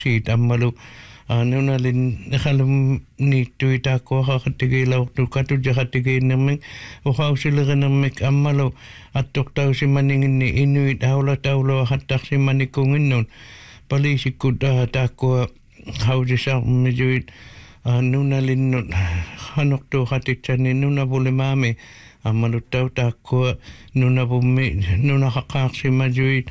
siitä ammalu nunalin halum ni tuita ko hakatigi law tu katu jakatigi namin o hausilaganamik ammalu atok tau si maningin ni inuit haula taulo hatak si manikungin nun palisikut tako hausisa mejuit nunalin nun hanok tu hatitsani nuna bule mame ammalu tau tako nuna bumi nuna hakak si majuit